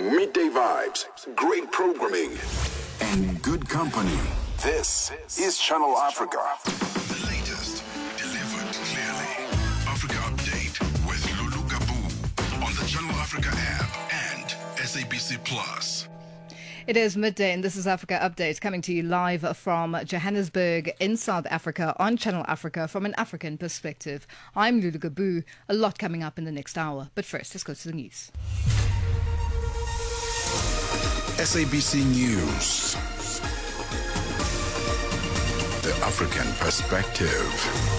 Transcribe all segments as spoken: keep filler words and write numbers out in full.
Midday vibes, great programming, and good company. This is Channel Africa. The latest, delivered clearly. Africa Update with Lulu Gabu on the Channel Africa app and S A B C Plus. It is midday and this is Africa Update coming to you live from Johannesburg in South Africa on Channel Africa from an African perspective. I'm Lulu Gabu. A lot coming up in the next hour. But first, let's go to the news. S A B C News. The African perspective.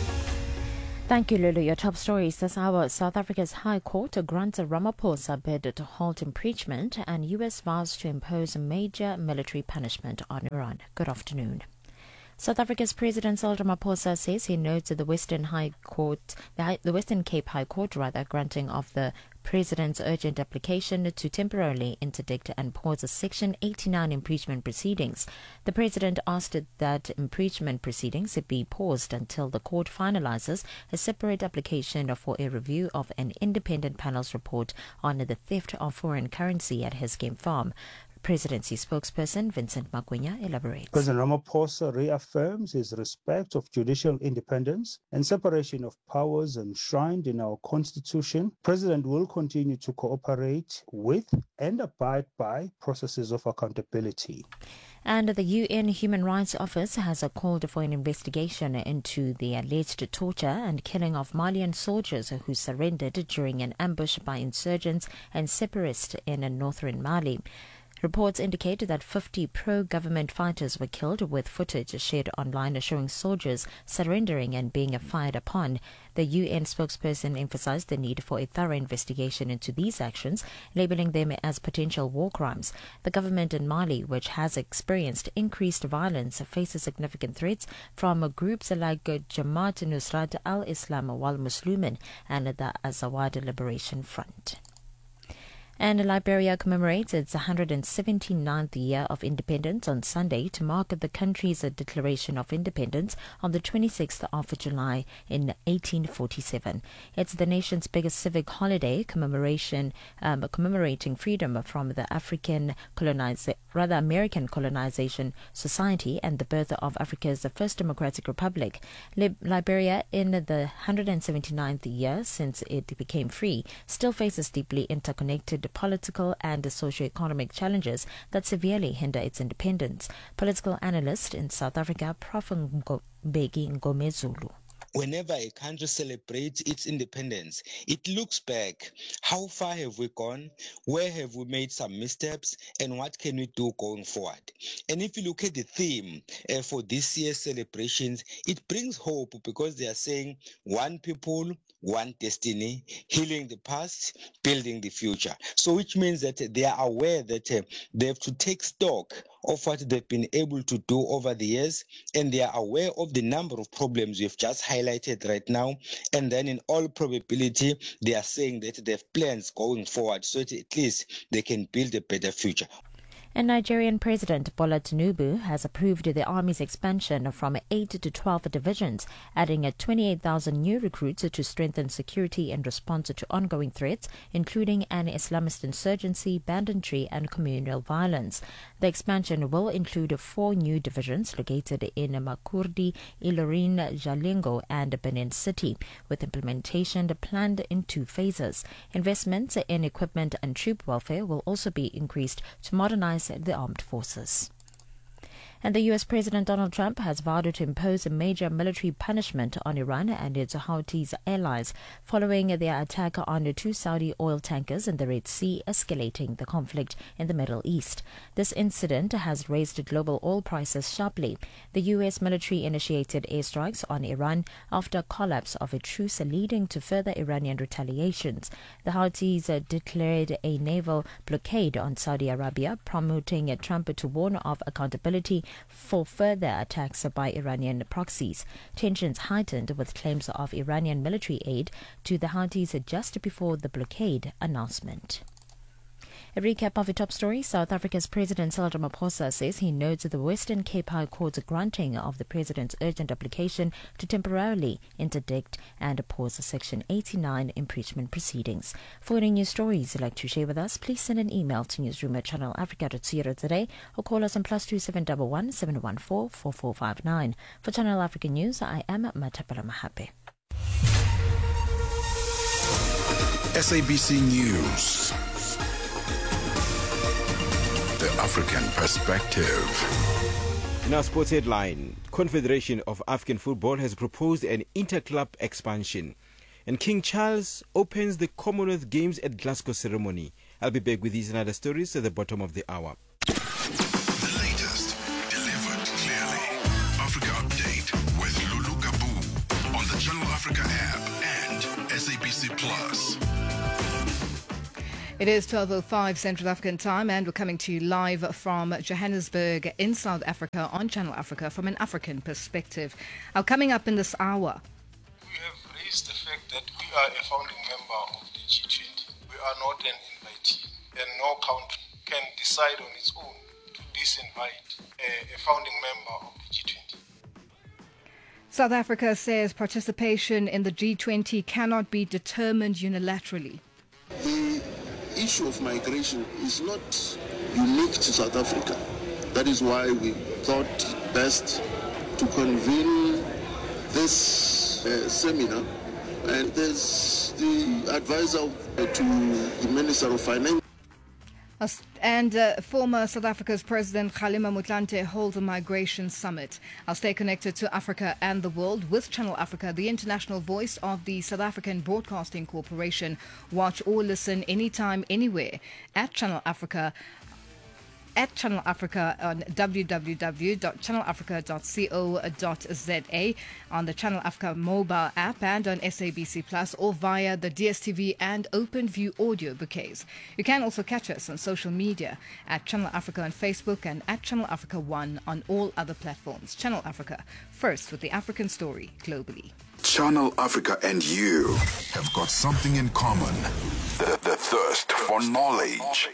Thank you, Lulu. Your top stories this hour. South Africa's High Court grants Ramaphosa bid to halt impeachment and U S vows to impose a major military punishment on Iran. Good afternoon. South Africa's President Cyril Ramaphosa says he notes that the Western High Court, the, High, the Western Cape High Court, rather, granting of the President's urgent application to temporarily interdict and pause the Section eighty-nine impeachment proceedings. The President asked that impeachment proceedings be paused until the court finalizes a separate application for a review of an independent panel's report on the theft of foreign currency at his game farm. Presidency spokesperson Vincent Magwenya elaborates. President Ramaphosa reaffirms his respect of judicial independence and separation of powers enshrined in our constitution. President will continue to cooperate with and abide by processes of accountability. And the U N Human Rights Office has called for an investigation into the alleged torture and killing of Malian soldiers who surrendered during an ambush by insurgents and separatists in northern Mali. Reports indicate that fifty pro-government fighters were killed, with footage shared online showing soldiers surrendering and being fired upon. The U N spokesperson emphasized the need for a thorough investigation into these actions, labeling them as potential war crimes. The government in Mali, which has experienced increased violence, faces significant threats from groups like Jamaat Nusrat al-Islam wal Muslimin and the Azawad Liberation Front. And Liberia commemorates its one hundred seventy-ninth year of independence on Sunday to mark the country's declaration of independence on the twenty-sixth of July in eighteen forty-seven. It's the nation's biggest civic holiday, commemoration um, commemorating freedom from the African coloniza- rather American colonization society and the birth of Africa's first democratic republic. Lib- Liberia, in the one hundred seventy-ninth year since it became free, still faces deeply interconnected political and socio-economic challenges that severely hinder its independence. Political analyst in South Africa, Professor Mbeki Ngomezulu. Whenever a country celebrates its independence, it looks back. How far have we gone? Where have we made some missteps? And what can we do going forward? And if you look at the theme uh, for this year's celebrations, it brings hope because they are saying one people, one destiny, healing the past, building the future. So which means that they are aware that uh, they have to take stock of what they've been able to do over the years, and they are aware of the number of problems we've just highlighted right now, and then in all probability they are saying that they have plans going forward so that at least they can build a better future. And Nigerian President Bola Tinubu has approved the army's expansion from eight to twelve divisions, adding twenty-eight thousand new recruits to strengthen security in response to ongoing threats, including an Islamist insurgency, banditry, and communal violence. The expansion will include four new divisions located in Makurdi, Ilorin, Jalingo, and Benin City, with implementation planned in two phases. Investments in equipment and troop welfare will also be increased to modernize the armed forces. And the U S President Donald Trump has vowed to impose a major military punishment on Iran and its Houthis allies following their attack on two Saudi oil tankers in the Red Sea, escalating the conflict in the Middle East. This incident has raised global oil prices sharply. The U S military initiated airstrikes on Iran after collapse of a truce, leading to further Iranian retaliations. The Houthis declared a naval blockade on Saudi Arabia, promoting Trump to warn of accountability for further attacks by Iranian proxies. Tensions heightened with claims of Iranian military aid to the Houthis just before the blockade announcement. A recap of the top story. South Africa's President Cyril Ramaphosa says he notes the Western Cape High Court's granting of the President's urgent application to temporarily interdict and pause Section eighty-nine impeachment proceedings. For any news stories you'd like to share with us, please send an email to newsroom at channel africa dot co dot za or call us on plus two seven one one, seven one four, four four five nine. For Channel Africa News, I am Matapala Mahape. S A B C News. The African Perspective. In our sports headline, Confederation of African Football has proposed an inter-club expansion. And King Charles opens the Commonwealth Games at Glasgow ceremony. I'll be back with these and other stories at the bottom of the hour. The latest, delivered clearly. Africa Update with Lulu Gabu on the Channel Africa app and S A B C Plus. It is twelve oh five Central African time, and we're coming to you live from Johannesburg in South Africa on Channel Africa from an African perspective. Now, coming up in this hour, we have raised the fact that we are a founding member of the G twenty. We are not an invitee, and no country can decide on its own to disinvite a, a founding member of the G twenty. South Africa says participation in the G twenty cannot be determined unilaterally. The issue of migration is not unique to South Africa. That is why we thought it best to convene this uh, seminar, and there's the advisor uh, to the Minister of Finance. And uh, former South Africa's President Kgalema Motlanthe holds a migration summit. I'll stay connected to Africa and the world with Channel Africa, the international voice of the South African Broadcasting Corporation. Watch or listen anytime, anywhere at Channel Africa. At Channel Africa on w w w dot channel africa dot co dot za, on the Channel Africa mobile app, and on S A B C Plus, or via the D S T V and OpenView audio bouquets. You can also catch us on social media at Channel Africa on Facebook and at Channel Africa One on all other platforms. Channel Africa, first with the African story globally. Channel Africa and you have got something in common. The, the thirst for knowledge.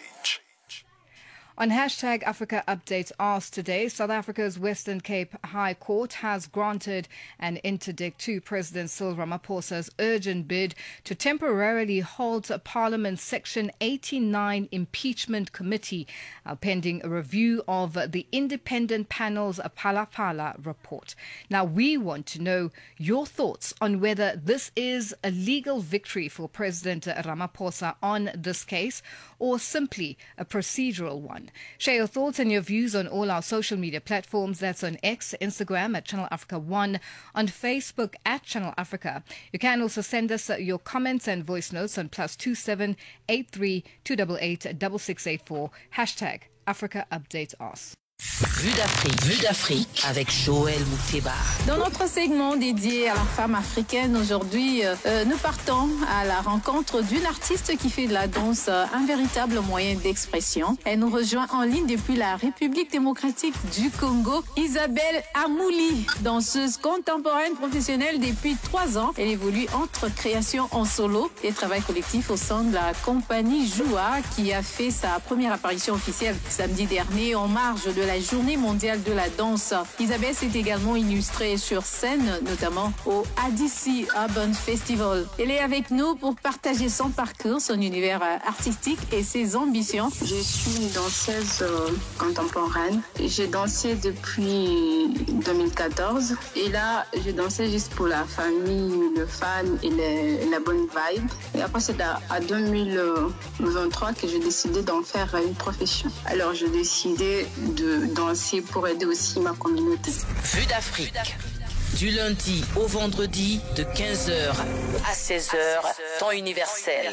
On hashtag Africa Updates asked today, South Africa's Western Cape High Court has granted an interdict to President Cyril Ramaphosa's urgent bid to temporarily halt Parliament's Section eighty-nine impeachment committee, uh, pending a review of the independent panel's Phala-Phala report. Now, we want to know your thoughts on whether this is a legal victory for President Ramaphosa on this case, or simply a procedural one. Share your thoughts and your views on all our social media platforms. That's on X, Instagram at Channel Africa One, on Facebook at Channel Africa. You can also send us your comments and voice notes on plus two seven eight three two eight eight six six eight four. Hashtag Africa Update Us. Vue d'Afrique, Vue d'Afrique avec Joël Mouteba. Dans notre segment dédié à la femme africaine, aujourd'hui, euh, nous partons à la rencontre d'une artiste qui fait de la danse euh, un véritable moyen d'expression. Elle nous rejoint en ligne depuis la République démocratique du Congo, Isabelle Amouli, danseuse contemporaine professionnelle depuis trois ans. Elle évolue entre création en solo et travail collectif au sein de la compagnie Joua, qui a fait sa première apparition officielle samedi dernier en marge de la Journée mondiale de la danse. Isabelle s'est également illustrée sur scène, notamment au A D C Urban Festival. Elle est avec nous pour partager son parcours, son univers artistique et ses ambitions. Je suis une danseuse euh, contemporaine. J'ai dansé depuis deux mille quatorze et là, je dansais juste pour la famille, le fan et le, la bonne vibe. Et après, c'est à, à deux mille vingt-trois que j'ai décidé d'en faire une profession. Alors, j'ai décidé de danser pour aider aussi ma communauté. Vue d'Afrique, du lundi au vendredi de quinze heures à seize heures, temps universel.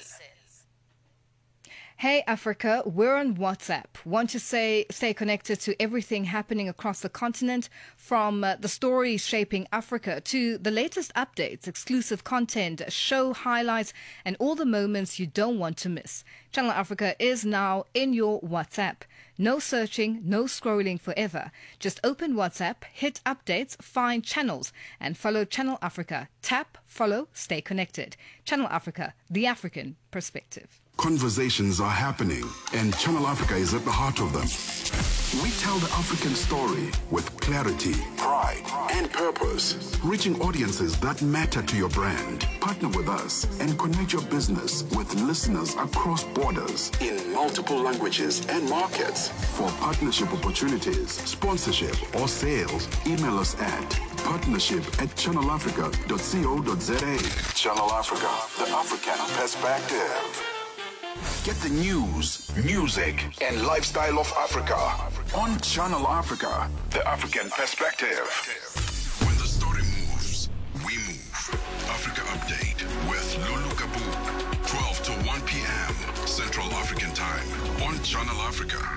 Hey Africa, we're on WhatsApp. Want to say stay connected to everything happening across the continent, from uh, the stories shaping Africa to the latest updates, exclusive content, show highlights, and all the moments you don't want to miss. Channel Africa is now in your WhatsApp. No searching, no scrolling forever. Just open WhatsApp, hit updates, find channels, and follow Channel Africa. Tap, follow, stay connected. Channel Africa, the African perspective. Conversations are happening, and Channel Africa is at the heart of them. We tell the African story with clarity, pride, and purpose, reaching audiences that matter to your brand. Partner with us and connect your business with listeners across borders in multiple languages and markets. For partnership opportunities, sponsorship, or sales, email us at partnership at channel africa dot co dot za. Channel Africa, the African perspective. Get the news, music, and lifestyle of Africa on Channel Africa, the African perspective. When the story moves, we move. Africa Update with Lulu Kabu, twelve to one p.m. Central African Time on Channel Africa.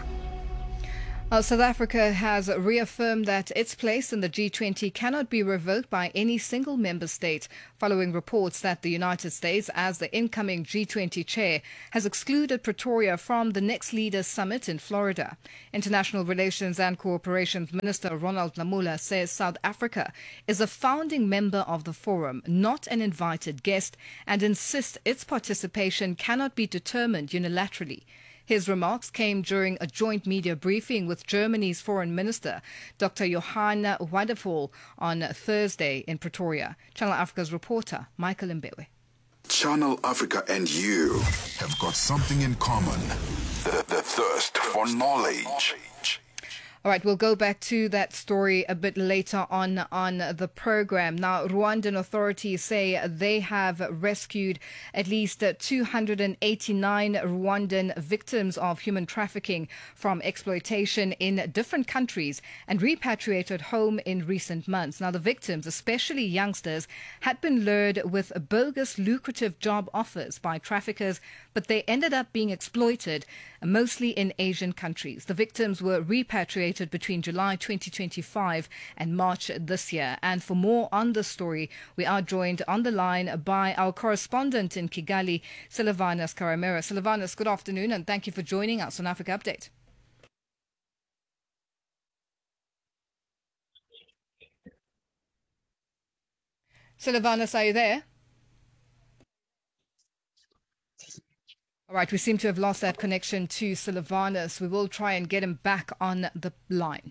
Uh, South Africa has reaffirmed that its place in the G twenty cannot be revoked by any single member state, following reports that the United States, as the incoming G twenty chair, has excluded Pretoria from the next Leaders Summit in Florida. International Relations and Cooperation Minister Ronald Lamola says South Africa is a founding member of the forum, not an invited guest, and insists its participation cannot be determined unilaterally. His remarks came during a joint media briefing with Germany's Foreign Minister, Doctor Johann Wadephol, on Thursday in Pretoria. Channel Africa's reporter, Michael Mbewe. Channel Africa and you have got something in common. The, the thirst for knowledge. All right, we'll go back to that story a bit later on on the program. Now, Rwandan authorities say they have rescued at least two hundred eighty-nine Rwandan victims of human trafficking from exploitation in different countries and repatriated home in recent months. Now, the victims, especially youngsters, had been lured with bogus lucrative job offers by traffickers, but they ended up being exploited, mostly in Asian countries. The victims were repatriated between July twenty twenty-five and March this year. And for more on the story, we are joined on the line by our correspondent in Kigali, Silvanus Karamera. Silvanus, good afternoon, and thank you for joining us on Africa Update. Silvanus, are you there? All right, we seem to have lost that connection to Silvanus. We will try and get him back on the line.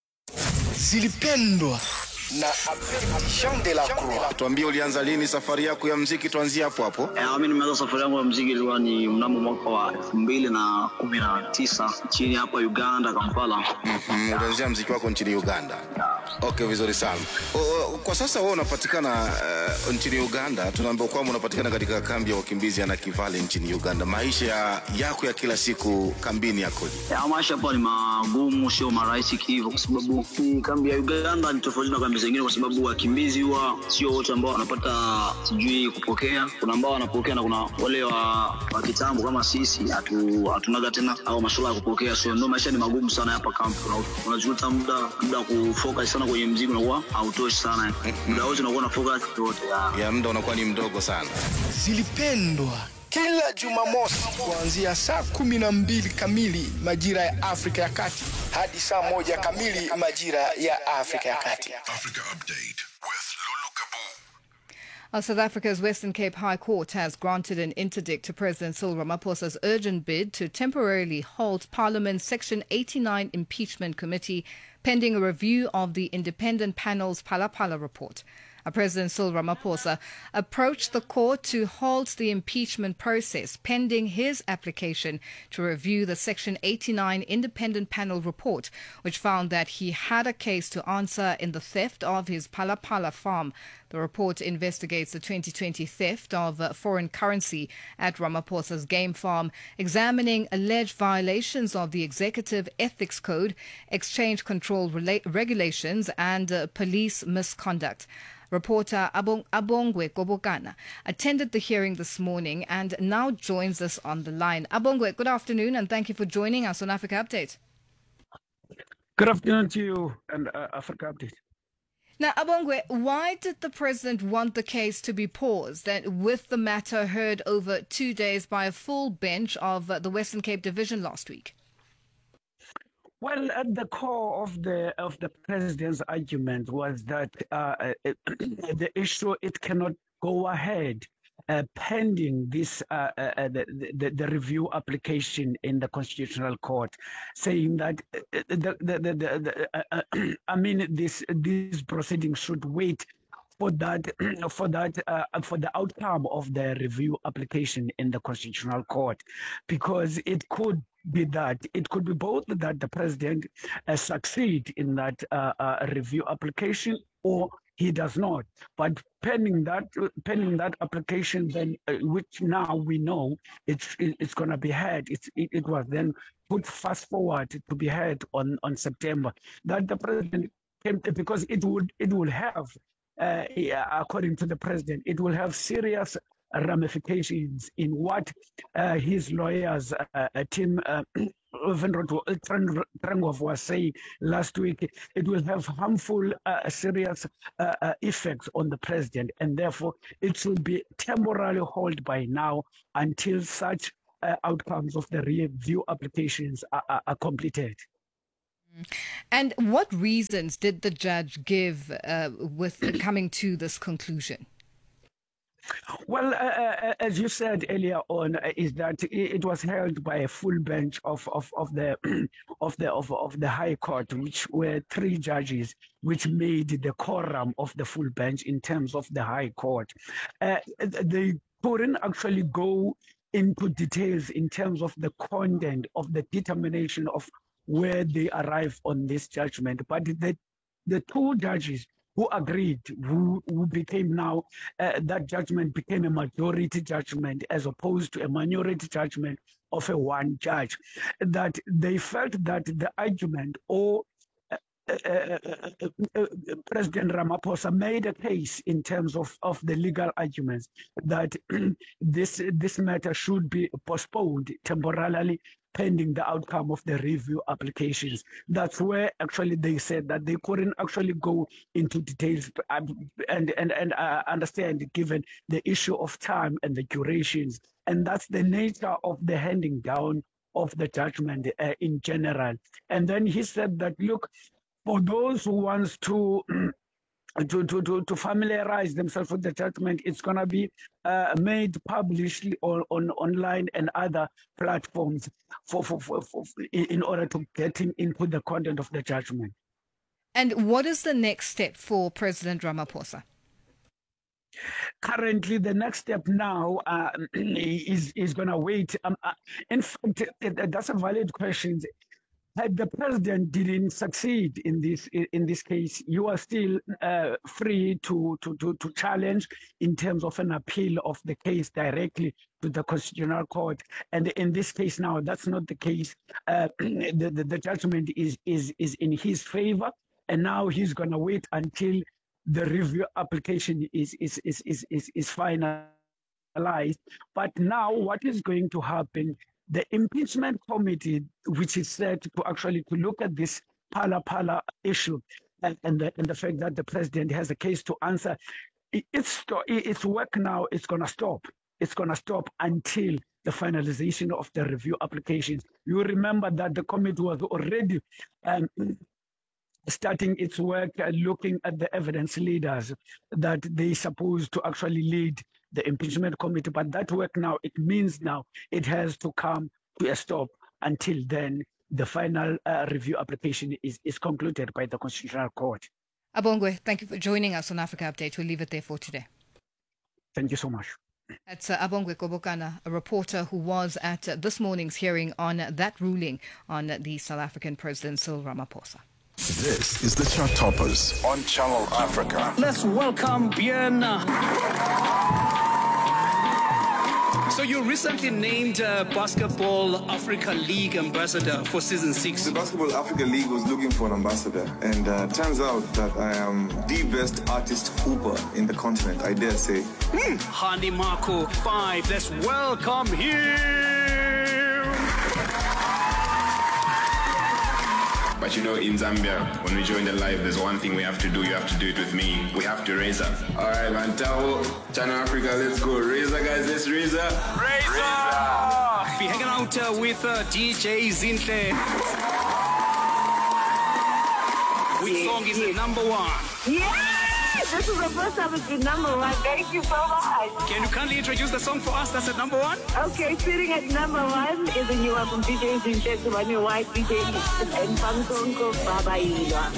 Zilipendwa na Jean de la Croix. Tuambie ulianza lini safari yako ya muziki, tuanzie hapo hapo. Eh, mimi nimeanza safari yangu ya muziki ilikuwa ni mnamo mwaka wa elfu mbili na kumi na tisa nchini hapa Uganda, Kampala. Mhm, ulianzia muziki wako nchini Uganda. Okay, vizuri sana. O, kwa sasa wewe unapatikana uh, nchini Uganda. Tunaambiwa kwamba unapatikana katika kambi ya wakimbizi ya Nakivale nchini Uganda. Maisha yako ya kila siku kambini yako? Ya maisha hapa ni magumu, sio marahisi hivyo, kwa sababu kambi ya Uganda ni tofauti na kambi zingine, kwa sababu wakimbizi huwa sio wote ambao wanapata sijui kupokea. Kuna ambao wanapokea na kuna wale wa, wa kitambo kama sisi hatu hatunaga tena au masuala ya kupokea. So ndio maisha ni magumu sana hapa kambi. Unajuta muda muda kufocus sana kwenye muziki unakuwa hautoshi sana. Muda wote unakuwa na focus yote ya, ya muda unakuwa ni mdogo sana. Zilipendwa kila Jumamosi kuanzia saa kumi na mbili kamili majira ya Afrika ya Kati hadi saa moja kamili majira ya Afrika ya Kati. Africa Update with Lulu Kabu. Uh, South Africa's Western Cape High Court has granted an interdict to President Cyril Ramaphosa's urgent bid to temporarily halt Parliament's Section eighty-nine impeachment committee pending a review of the independent panel's Phala-Phala report. Uh, President Cyril Ramaphosa approached the court to halt the impeachment process pending his application to review the Section eighty-nine independent panel report, which found that he had a case to answer in the theft of his Phala-Phala farm. The report investigates the twenty twenty theft of uh, foreign currency at Ramaphosa's game farm, examining alleged violations of the Executive Ethics Code, exchange control rela- regulations, and uh, police misconduct. Reporter Abong- Abongwe Kobokana attended the hearing this morning and now joins us on the line. Abongwe, good afternoon, and thank you for joining us on Africa Update. Good afternoon to you and uh, Africa Update. Now, Abongwe, why did the president want the case to be paused and with the matter heard over two days by a full bench of uh, the Western Cape Division last week? Well, at the core of the of the president's argument was that uh, the issue it cannot go ahead uh, pending this uh, uh, the, the the review application in the Constitutional Court, saying that the the the, the, the uh, uh, I mean this these proceedings should wait for that for that uh, for the outcome of the review application in the Constitutional Court, because it could be that it could be both that the president uh, succeed in that uh, uh, review application, or he does not. But pending that pending that application, then uh, which now we know it's it's going to be heard. It's, it, it was then put fast forward to be heard on on September. That the president came to, because it would it will have. Uh, according to the president, it will have serious ramifications in what uh, his lawyers, uh, Tim uh, Trengov was saying last week. It will have harmful, uh, serious uh, uh, effects on the president, and therefore it should be temporarily held by now until such uh, outcomes of the review applications are, are, are completed. And what reasons did the judge give uh, with coming to this conclusion? Well, uh, uh, as you said earlier on, uh, is that it was held by a full bench of of, of the of the of, of the High Court, which were three judges, which made the quorum of the full bench in terms of the High Court. Uh, they couldn't actually go into details in terms of the content of the determination of where they arrive on this judgment. But the, the two judges who agreed, who, who became now, uh, that judgment became a majority judgment as opposed to a minority judgment of a one judge, that they felt that the argument or uh, uh, uh, uh, uh, President Ramaphosa made a case in terms of, of the legal arguments that this, this matter should be postponed temporarily pending the outcome of the review applications. That's where actually they said that they couldn't actually go into details and and and uh, understand, given the issue of time and the durations. And that's the nature of the handing down of the judgment uh, in general. And then he said that, look, for those who wants to To, to, to, to familiarize themselves with the judgment, it's going to be uh, made publicly on, on online and other platforms for, for, for, for in order to get in, into the content of the judgment. And what is the next step for President Ramaphosa? Currently, the next step now uh, is is going to wait. Um, uh, in fact, that's a valid question. Had the president didn't succeed in this in this case, you are still uh, free to, to, to, to challenge in terms of an appeal of the case directly to the Constitutional Court. And in this case now, that's not the case. Uh, the, the, the judgment is, is, is in his favor, and now he's going to wait until the review application is, is, is, is, is, is finalized. But now what is going to happen? The impeachment committee, which is set to actually to look at this Phala Phala issue and, and, the, and the fact that the president has a case to answer, it, it's, its work now is going to stop. It's going to stop until the finalization of the review applications. You remember that the committee was already um, starting its work uh, looking at the evidence leaders that they supposed to actually lead the impeachment committee. But that work now, it means now it has to come to a stop until then the final uh, review application is, is concluded by the Constitutional Court. Abongwe, thank you for joining us on Africa Update. We'll leave it there for today. Thank you so much. That's uh, Abongwe Kobokana, a reporter who was at uh, this morning's hearing on uh, that ruling on uh, the South African President Cyril Ramaphosa. This is the Chart Toppers on Channel Africa. Let's welcome Bien. So you recently named uh, Basketball Africa League ambassador for season six. The Basketball Africa League was looking for an ambassador, and uh, turns out that I am the best artist hooper in the continent, I dare say. Mm. Hani Marco five. Let's welcome him. But you know, in Zambia, when we join the live, there's one thing we have to do. You have to do it with me. We have to raise up. All right, man. Tao, Channel Africa, let's go. Raise up, guys. Let's raise up. Raise, raise up. Be hanging out uh, with uh, D J Zinhle. Which yes, song is yes. the number one? Yeah! This is the first time it's been number one. Thank you so much. Can you kindly introduce the song for us that's at number one? Okay, sitting at number one is a new album, D J Zintetsu, my new white D J, and Pangsonko Baba Ilwa.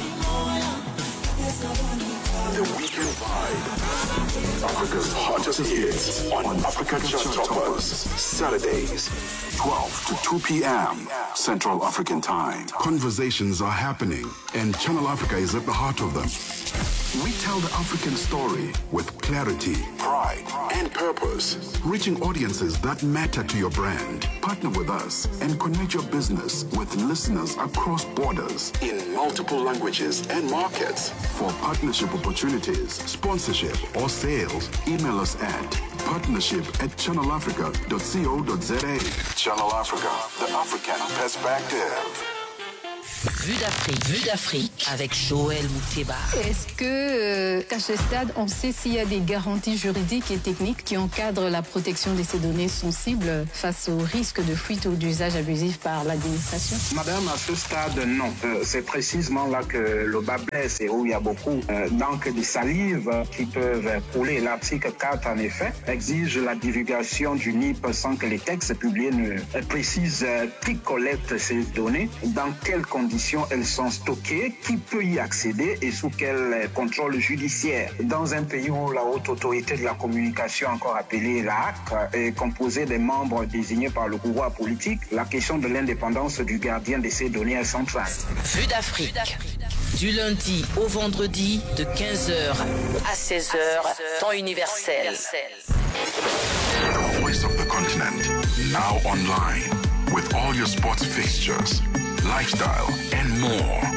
The Weekend Vibe. Africa's hottest hits on Africa Chart Toppers. Saturdays, twelve to two p.m. Central African Time. Conversations are happening, and Channel Africa is at the heart of them. We tell the African story with clarity, pride, and purpose, reaching audiences that matter to your brand. Partner with us and connect your business with listeners across borders in multiple languages and markets. For partnership opportunities, sponsorship, or sales, email us at partnership at channel africa dot co dot za. Channel Africa, the African perspective. Vue d'Afrique, Vue d'Afrique avec Joël Mouteba. Est-ce que, qu'à ce stade, on sait s'il y a des garanties juridiques et techniques qui encadrent la protection de ces données sensibles face au risque de fuite ou d'usage abusif par l'administration? Madame, à ce stade, non. Euh, c'est précisément là que le bas blesse et où il y a beaucoup euh, d'encre de salive qui peuvent couler. L'article quatre, en effet, exige la divulgation du N I P sans que les textes publiés ne précisent euh, qui collecte ces données, dans quelles conditions elles sont stockées, qui peut y accéder et sous quel contrôle judiciaire. Dans un pays où la haute autorité de la communication, encore appelée la H A C, est composée des membres désignés par le pouvoir politique, la question de l'indépendance du gardien de ces données est centrale. Vue d'Afrique, du lundi au vendredi de quinze heures à seize heures, temps universel. The voice of the continent, now online, with all your sports fixtures, lifestyle, and more.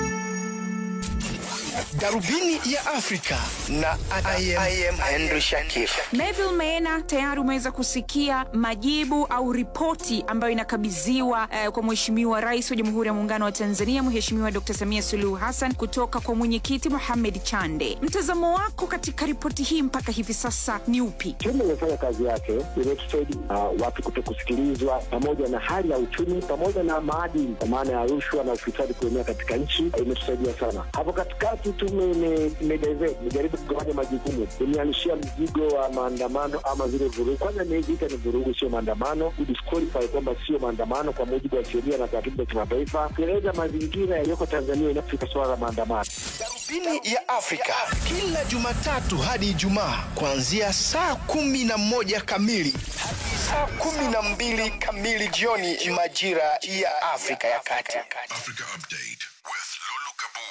Darubini ya Afrika na I am, I am Henry Shakif. Melville Mena, tayari umeweza kusikia majibu au ripoti ambayo inakabidhiwa eh, kwa Mheshimiwa Rais wa Jamhuri ya Muungano wa Tanzania, Mheshimiwa Doctor Samia Suluhu Hassan, kutoka kwa Mwenyekiti Mohamed Chande. Mtazamo wako katika ripoti hii mpaka hivi sasa ni upi? Tume imefanya kazi yake, imetusaidia uh, watu kutokusikilizwa, pamoja na hali ya uchumi, pamoja na maadili, kwa maana ya rushwa na ufisadi kuenea katika nchi, imetusaidia sana. Hapo katikati tume imedivert, imejaribu kugawanya majukumu, imeanishia mzigo wa maandamano ama zile vurugu. Kwanza imeziita ni vurugu, sio maandamano, kudisqualify kwamba sio maandamano kwa mujibu wa sheria na taratibu za kimataifa, kueleza mazingira yaliyoko Tanzania inapofika swala la maandamano. Darubini ya Afrika kila Jumatatu hadi Ijumaa kuanzia saa kumi na moja kamili hadi saa kumi na mbili kamili jioni majira ya Afrika ya Kati. Africa Update with Lulu Kabu.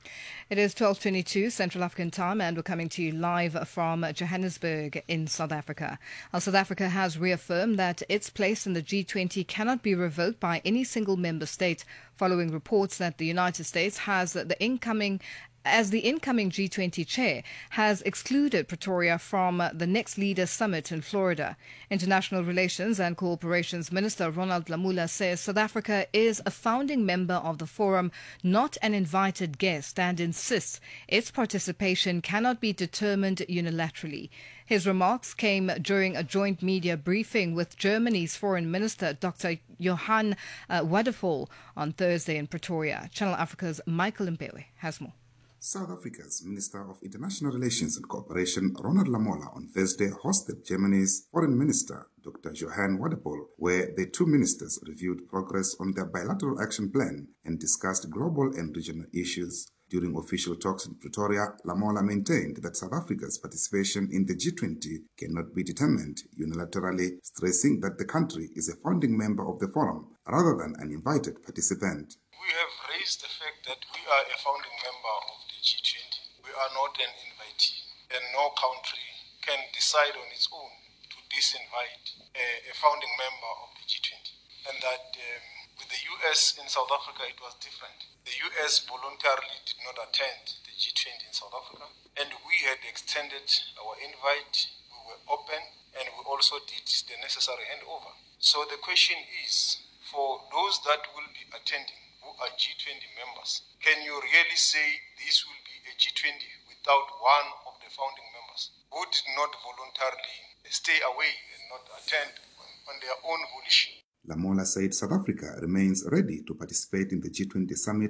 It is twelve twenty-two Central African Time, and we're coming to you live from Johannesburg in South Africa. Now, South Africa has reaffirmed that its place in the G twenty cannot be revoked by any single member state, following reports that the United States has the incoming as the incoming G twenty chair has excluded Pretoria from the Next Leaders Summit in Florida. International Relations and Cooperations Minister Ronald Lamola says South Africa is a founding member of the forum, not an invited guest, and insists its participation cannot be determined unilaterally. His remarks came during a joint media briefing with Germany's Foreign Minister Doctor Johann uh, Wadephul on Thursday in Pretoria. Channel Africa's Michael Mpewe has more. South Africa's Minister of International Relations and Cooperation, Ronald Lamola, on Thursday hosted Germany's Foreign Minister, Doctor Johann Wadephul, where the two ministers reviewed progress on their bilateral action plan and discussed global and regional issues. During official talks in Pretoria, Lamola maintained that South Africa's participation in the G twenty cannot be determined unilaterally, stressing that the country is a founding member of the forum rather than an invited participant. We have raised the fact that we are a founding member of the G twenty. We are not an invitee, and no country can decide on its own to disinvite a, a founding member of the G twenty. And that um, with the U S in South Africa, it was different. The U S voluntarily did not attend the G twenty in South Africa, and we had extended our invite. We were open, and we also did the necessary handover. So the question is, for those that will be attending, who are G twenty members, can you really say this will be a G twenty without one of the founding members who did not voluntarily stay away and not attend on, on their own volition? Lamola said South Africa remains ready to participate in the G twenty summit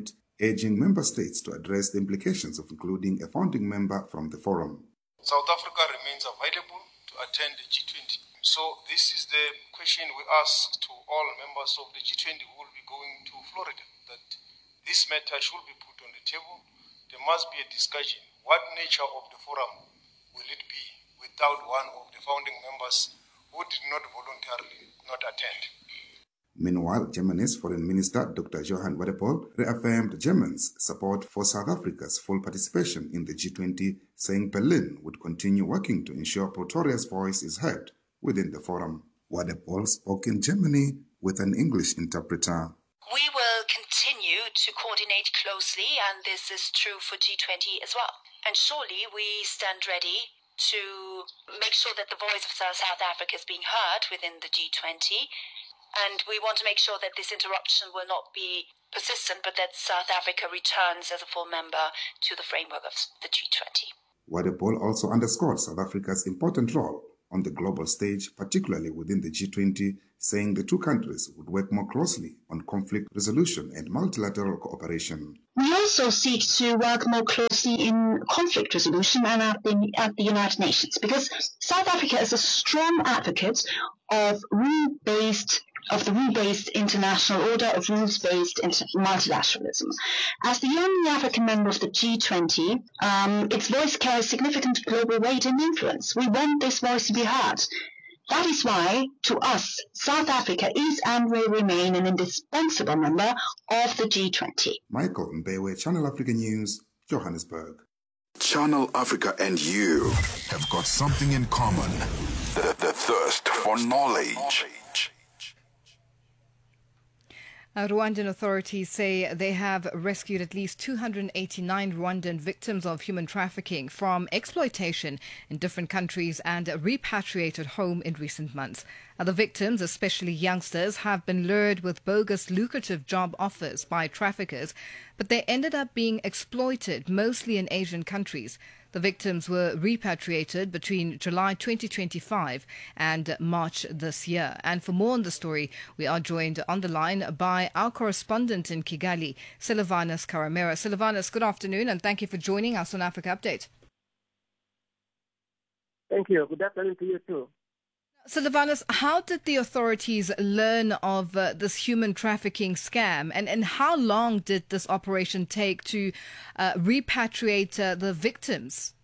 urging member states to address the implications of including a founding member from the forum. South Africa remains available to attend the G twenty. So this is the question we ask to all members of the G twenty who will be going to Florida, that this matter should be put on the table. There must be a discussion. What nature of the forum will it be without one of the founding members who did not voluntarily not attend? Meanwhile, Germany's Foreign Minister Doctor Johann Wadephol reaffirmed Germany's support for South Africa's full participation in the G twenty, saying Berlin would continue working to ensure Pretoria's voice is heard within the forum. Wadephol spoke in Germany with an English interpreter. We will continue to coordinate closely, and this is true for G twenty as well. And surely we stand ready to make sure that the voice of South Africa is being heard within the G twenty. And we want to make sure that this interruption will not be persistent, but that South Africa returns as a full member to the framework of the G twenty. Wadephol also underscored South Africa's important role on the global stage, particularly within the G twenty, saying the two countries would work more closely on conflict resolution and multilateral cooperation. We also seek to work more closely in conflict resolution and at the, at the United Nations, because South Africa is a strong advocate of rule-based of the rule-based international order, of rules-based inter- multilateralism. As the only African member of the G twenty, um, its voice carries significant global weight and influence. We want this voice to be heard. That is why, to us, South Africa is and will remain an indispensable member of the G twenty. Michael Mbewe, Channel Africa News, Johannesburg. Channel Africa and you have got something in common. The, the thirst for knowledge. Uh, Rwandan authorities say they have rescued at least two hundred eighty-nine Rwandan victims of human trafficking from exploitation in different countries and repatriated home in recent months. Uh, the victims, especially youngsters, have been lured with bogus lucrative job offers by traffickers, but they ended up being exploited, mostly in Asian countries. The victims were repatriated between July twenty twenty-five and March this year. And for more on the story, we are joined on the line by our correspondent in Kigali, Silvanus Karamera. Silvanus, good afternoon, and thank you for joining us on Africa Update. Thank you. Good afternoon to you too. Silvanus, how did the authorities learn of uh, this human trafficking scam, and, and how long did this operation take to uh, repatriate uh, the victims?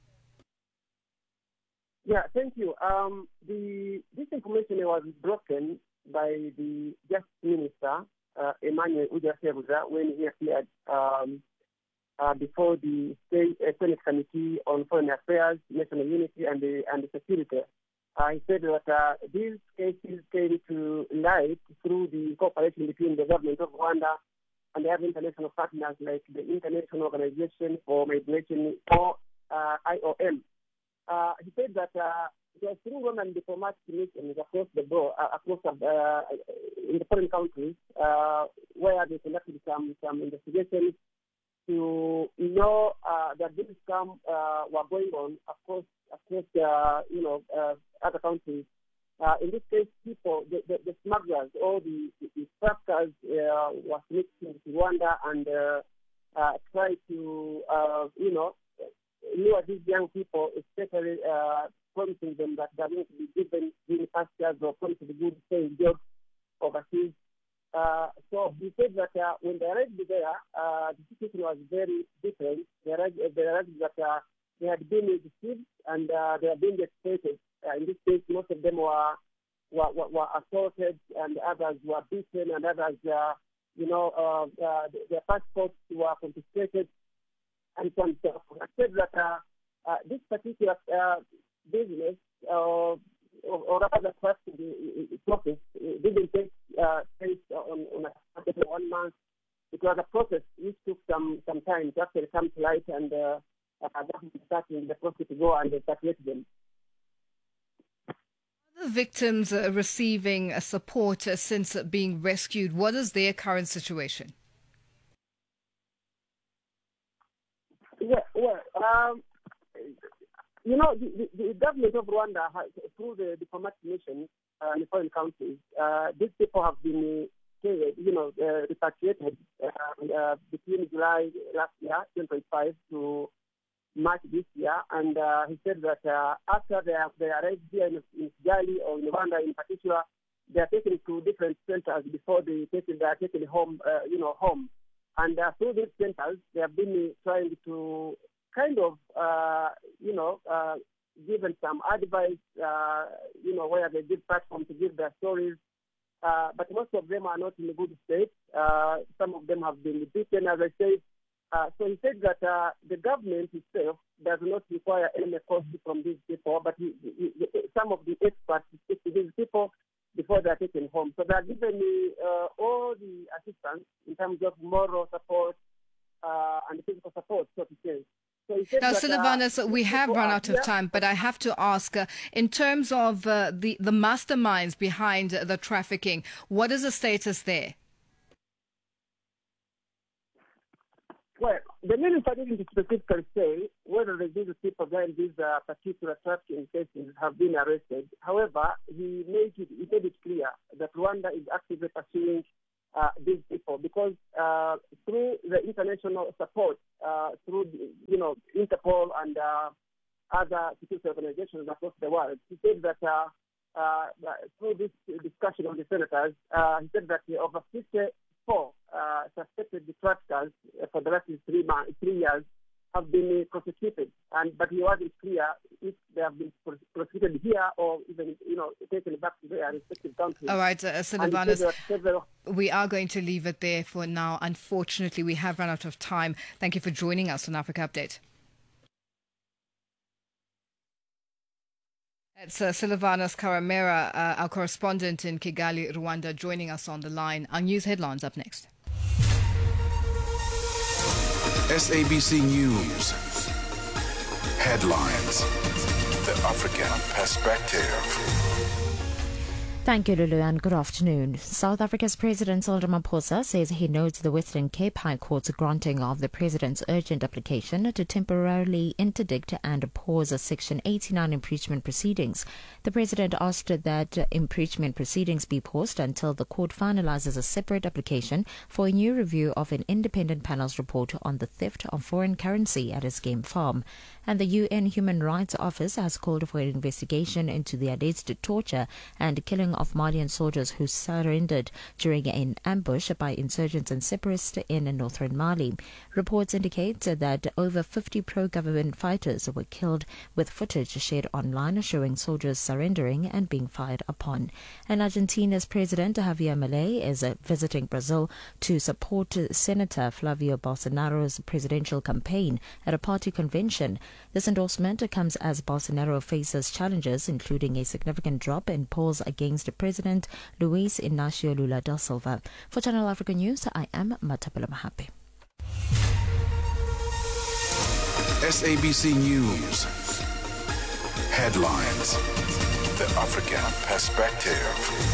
Yeah, thank you. Um, the this information was broken by the Justice Minister, uh, Emmanuel Ujasebuza, when he appeared um, uh, before the State uh, Senate Committee on Foreign Affairs, National Unity and the, and the Security. Uh, he said that uh, these cases came to light through the cooperation between the government of Rwanda and the other international partners like the International Organization for Migration, or uh, I O M. Uh, he said that uh, there are through Rwandan diplomatic missions across the board, uh, across uh, in the foreign countries, uh, where they conducted some some investigations to know uh, that this scam uh, were going on across across uh, you know uh, other countries. Uh, in this case, people, the, the, the smugglers or the, the, the traffickers uh, were mixed into Rwanda and uh, uh, try to uh, you know lure these young people, especially uh, promising them that they're going to be given green pastures or promising good paying jobs overseas. Uh, so he said that uh, when they arrived there, uh, the situation was very different. They arrived, they arrived that uh, they had been deceived and uh, they had been exploited. Uh, in this case, most of them were were, were, were assaulted, and others were beaten, and others, uh, you know, uh, uh, their passports were confiscated, and so on. So I said that uh, uh, this particular uh, business, uh, or, or rather process, didn't take uh, place on, on a, one month. It was a process which took some, some time to actually come to light, and uh, uh, starting the process to go and evacuate them. The victims are receiving support since being rescued. What is their current situation? Yeah, well, um, you know, the, the, the government of Rwanda, has, through the diplomatic mission uh, in foreign countries, uh, these people have been repatriated, you know, uh, repatriated uh, uh, between July last year, twenty twenty-five, to March this year. And uh, he said that uh, after they, are, they arrived here in, in Kigali or in Rwanda in particular, they are taken to different centers before they, take, they are taken home, uh, you know, home. And uh, through these centers, they have been trying to kind of, uh, you know, uh, given some advice, uh, you know, where they give platform to give their stories. Uh, but most of them are not in a good state. Uh, some of them have been beaten, as I said. Uh, so he said that uh, the government itself does not require any cost from these people, but he, he, he, some of the experts speak to these people before they are taken home. So they are given uh, all the assistance in terms of moral support uh, and physical support, so to say. So now, that, Silvanus, uh, we have run out of yeah. time, but I have to ask, uh, in terms of uh, the, the masterminds behind the trafficking, what is the status there? Well, the minister didn't specifically say whether these people behind these uh, particular trafficking cases have been arrested. However, he made it, he made it clear that Rwanda is actively pursuing uh, these people because uh, through the international support, uh, through, you know, Interpol and uh, other security organizations across the world, he said that uh, uh, through this discussion of the senators, uh, he said that over fifty-four uh, suspected traffickers for the last three months, three years have been prosecuted, and but he wasn't clear if they have been prosecuted here or even, you know, taken back to their respective countries. All right, uh, Silvanus, we are going to leave it there for now. Unfortunately, we have run out of time. Thank you for joining us on Africa Update. It's uh, Silvanus Karamera, uh, our correspondent in Kigali, Rwanda, joining us on the line. Our news headlines up next. S A B C News. Headlines. The African Perspective. Thank you, Lulu, and good afternoon. South Africa's President Cyril Ramaphosa says he notes the Western Cape High Court's granting of the president's urgent application to temporarily interdict and pause Section eighty-nine impeachment proceedings. The president asked that impeachment proceedings be paused until the court finalizes a separate application for a new review of an independent panel's report on the theft of foreign currency at his game farm. And the U N Human Rights Office has called for an investigation into the alleged torture and killing of Malian soldiers who surrendered during an ambush by insurgents and separatists in northern Mali. Reports indicate that over fifty pro-government fighters were killed, with footage shared online showing soldiers surrendering and being fired upon. And Argentina's President Javier Milei is visiting Brazil to support Senator Flavio Bolsonaro's presidential campaign at a party convention. This endorsement comes as Bolsonaro faces challenges, including a significant drop in polls against President Luis Inacio Lula da Silva. For Channel Africa News, I am Matapela Mahape. S A B C News. Headlines. The African Perspective.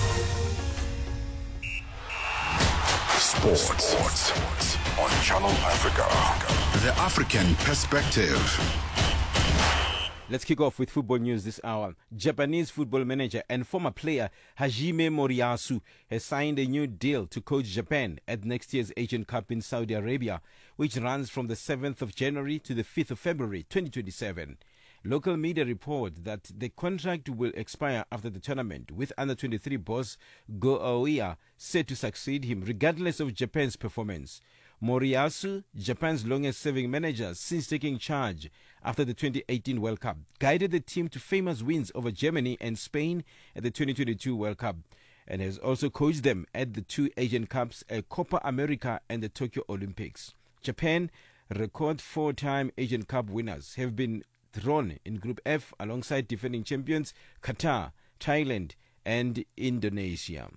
Sports. Sports on Channel Africa. The African Perspective. Let's kick off with football news this hour. Japanese football manager and former player Hajime Moriyasu has signed a new deal to coach Japan at next year's Asian Cup in Saudi Arabia, which runs from the seventh of January to the fifth of February twenty twenty-seven. Local media report that the contract will expire after the tournament, with under twenty-three boss Go Aoya set to succeed him regardless of Japan's performance. Moriyasu, Japan's longest-serving manager since taking charge after the twenty eighteen World Cup, guided the team to famous wins over Germany and Spain at the twenty twenty-two World Cup, and has also coached them at the two Asian Cups, a Copa America and the Tokyo Olympics. Japan, record four-time Asian Cup winners, have been thrown in Group F alongside defending champions Qatar, Thailand and Indonesia.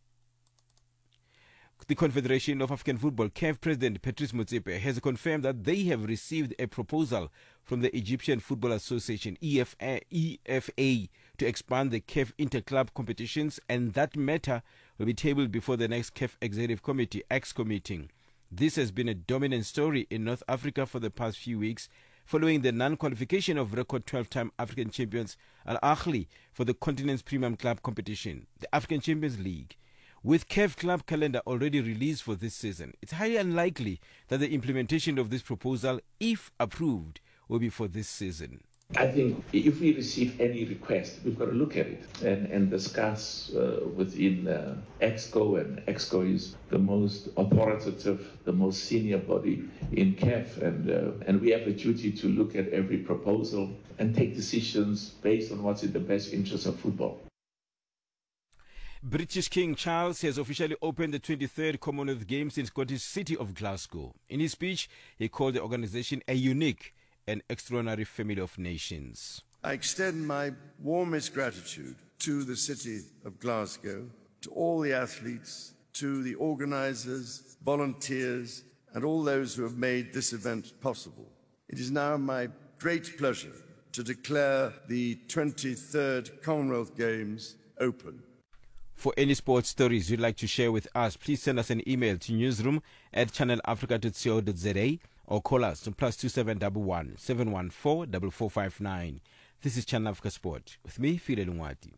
The Confederation of African Football, C A F President Patrice Motsepe, has confirmed that they have received a proposal from the Egyptian Football Association, E F A, E F A, to expand the C A F interclub competitions, and that matter will be tabled before the next C A F Executive Committee, EXCO meeting. This has been a dominant story in North Africa for the past few weeks, following the non-qualification of record twelve-time African champions Al Ahly for the continent's premium club competition, the African Champions League. With C A F club calendar already released for this season, it's highly unlikely that the implementation of this proposal, if approved, will be for this season. I think if we receive any request, we've got to look at it and, and discuss uh, within uh, EXCO, and EXCO is the most authoritative, the most senior body in C A F, and, uh, and we have a duty to look at every proposal and take decisions based on what's in the best interest of football. British King Charles has officially opened the twenty-third Commonwealth Games in Scottish city of Glasgow. In his speech, he called the organisation a unique and extraordinary family of nations. I extend my warmest gratitude to the city of Glasgow, to all the athletes, to the organisers, volunteers, and all those who have made this event possible. It is now my great pleasure to declare the twenty-third Commonwealth Games open. For any sports stories you'd like to share with us, please send us an email to newsroom at channel africa dot co dot za or call us on plus two seven one one, seven one four, four four five nine. This is Channel Africa Sport with me, Fide Lungwati.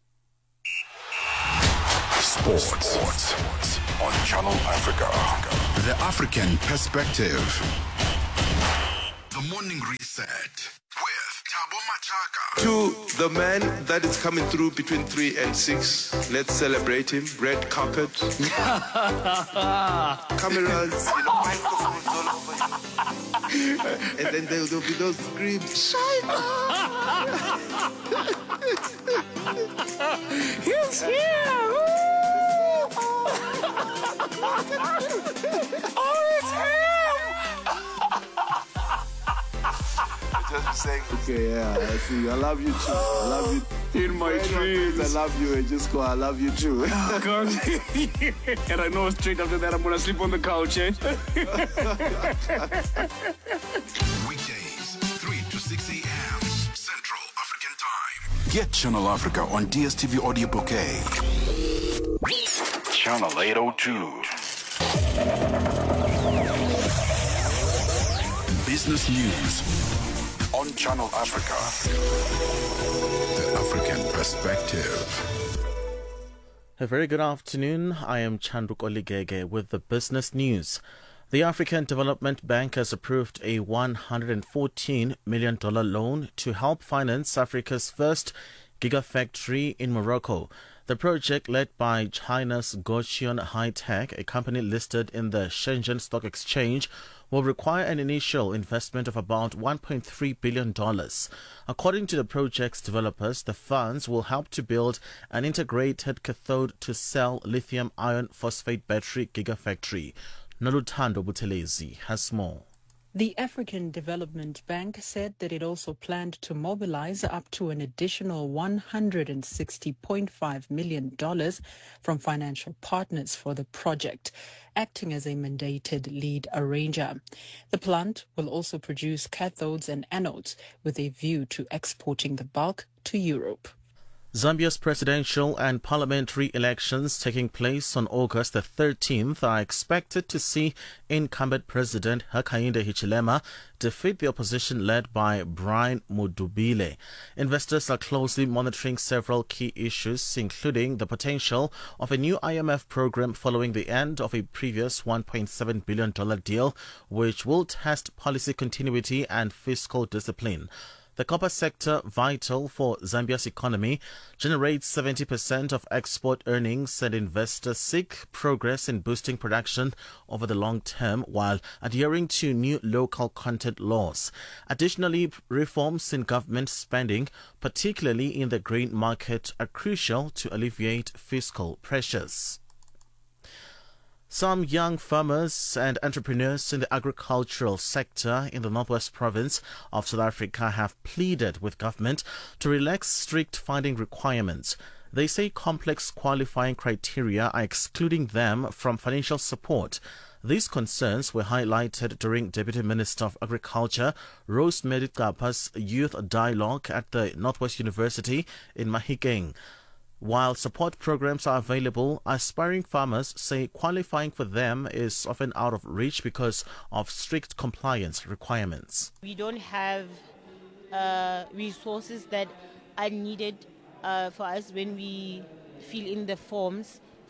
Sports. Sports on Channel Africa. The African perspective. The morning reset with Thabo Machaka. To the man that is coming through between three and six, let's celebrate him. Red carpet, cameras, you know, microphones all over. And then there will be those screams. He's here! Oh, it's him! Just saying, okay, yeah, I see. I love you too. I love you. In my When dreams. I love you and just go, I love you too. God. And I know straight after that I'm going to sleep on the couch, eh? Weekdays, three to six a.m. Central African Time. Get Channel Africa on D S T V Audio Bouquet. Channel eight oh two. Business News on Channel Africa. The African perspective. A very good afternoon. I am Chandruk Oligege with the business news. The African Development Bank has approved a one hundred fourteen million dollars loan to help finance Africa's first gigafactory in Morocco. The project, led by China's Gotion High-Tech, a company listed in the Shenzhen Stock Exchange, will require an initial investment of about one point three billion dollars. According to the project's developers, the funds will help to build an integrated cathode-to-cell lithium iron phosphate battery gigafactory. Noluthando Buthelezi has more. The African Development Bank said that it also planned to mobilize up to an additional one hundred sixty point five million dollars from financial partners for the project, acting as a mandated lead arranger. The plant will also produce cathodes and anodes with a view to exporting the bulk to Europe. Zambia's presidential and parliamentary elections taking place on August the thirteenth are expected to see incumbent President Hakainde Hichilema defeat the opposition led by Brian Mudubile. Investors are closely monitoring several key issues, including the potential of a new I M F program following the end of a previous one point seven billion dollars deal, which will test policy continuity and fiscal discipline. The copper sector, vital for Zambia's economy, generates seventy percent of export earnings, and investors seek progress in boosting production over the long term while adhering to new local content laws. Additionally, reforms in government spending, particularly in the grain market, are crucial to alleviate fiscal pressures. Some young farmers and entrepreneurs in the agricultural sector in the northwest province of South Africa have pleaded with government to relax strict funding requirements. They say complex qualifying criteria are excluding them from financial support. These concerns were highlighted during Deputy Minister of Agriculture Rosemary Kapa's youth dialogue at the Northwest University in Mahikeng. While support programs are available, aspiring farmers say qualifying for them is often out of reach because of strict compliance requirements. We don't have uh, resources that are needed uh, for us when we fill in the forms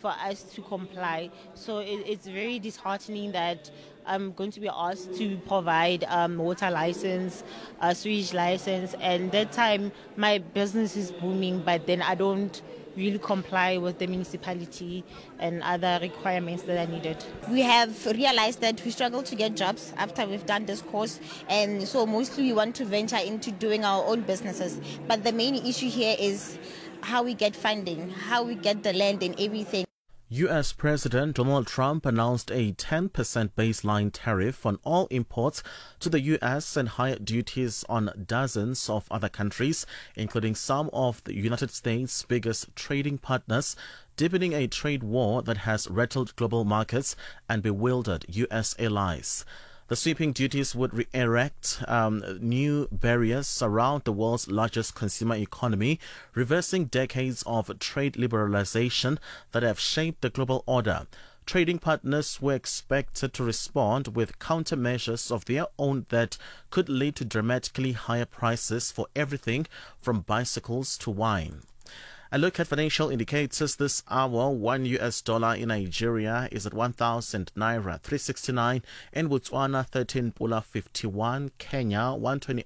for us to comply. So it, it's very disheartening that I'm going to be asked to provide um, water license, a sewage license, and that time my business is booming, but then I don't really comply with the municipality and other requirements that are needed. We have realized that we struggle to get jobs after we've done this course, and so mostly we want to venture into doing our own businesses. But the main issue here is how we get funding, how we get the land and everything. U S President Donald Trump announced a ten percent baseline tariff on all imports to the U S and higher duties on dozens of other countries, including some of the United States' biggest trading partners, deepening a trade war that has rattled global markets and bewildered U S allies. The sweeping duties would re-erect um, new barriers around the world's largest consumer economy, reversing decades of trade liberalization that have shaped the global order. Trading partners were expected to respond with countermeasures of their own that could lead to dramatically higher prices for everything from bicycles to wine. A look at financial indicators this hour. One U S dollar in Nigeria is at one thousand naira three sixty-nine, in Botswana thirteen pula fifty-one, Kenya one twenty